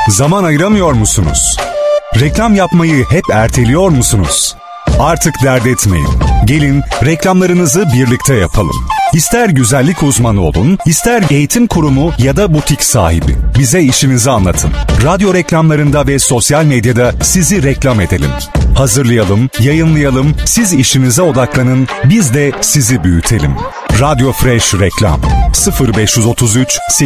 Zaman ayıramıyor musunuz? Reklam yapmayı hep erteliyor musunuz? Artık dert etmeyin. Gelin reklamlarınızı birlikte yapalım. İster güzellik uzmanı olun, ister eğitim kurumu ya da butik sahibi. Bize işinizi anlatın. Radyo reklamlarında ve sosyal medyada sizi reklam edelim. Hazırlayalım, yayınlayalım, siz işinize odaklanın, biz de sizi büyütelim. Radyo Fresh Reklam 0533